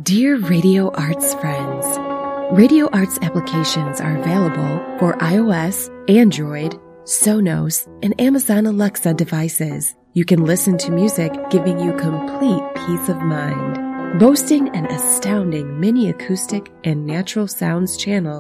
Dear Radio Arts friends, Radio Arts applications are available for iOS, Android, Sonos, and Amazon Alexa devices. You can listen to music giving you complete peace of mind. Boasting an astounding mini acoustic and natural sounds channel